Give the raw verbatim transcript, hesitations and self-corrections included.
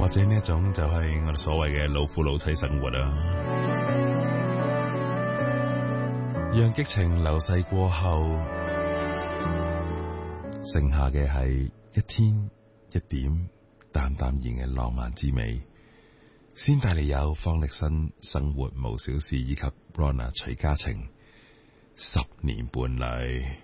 或者呢一種就係我哋所謂嘅老夫老妻生活啊。讓激情流逝過後，剩下嘅係一天一點淡淡然嘅浪漫之美。先帶嚟有方力申生活無小事以及 Rona 徐嘉晴十年伴侶。